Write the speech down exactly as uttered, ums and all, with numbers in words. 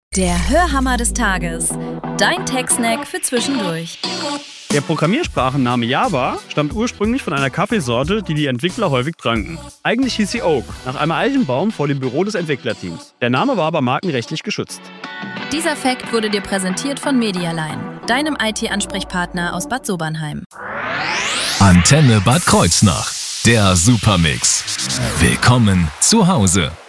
Der Hörhammer des Tages. Dein Tech-Snack für zwischendurch. Der Programmiersprachenname Java stammt ursprünglich von einer Kaffeesorte, die die Entwickler häufig tranken. Eigentlich hieß sie Oak, nach einem Eichenbaum vor dem Büro des Entwicklerteams. Der Name war aber markenrechtlich geschützt. Dieser Fact wurde dir präsentiert von Medialine, deinem I T-Ansprechpartner aus Bad Sobernheim. Antenne Bad Kreuznach, der Supermix. Willkommen zu Hause.